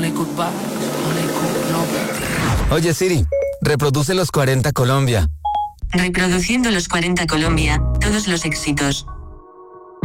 Oye Siri, reproduce los 40 Colombia. Reproduciendo los 40 Colombia, todos los éxitos.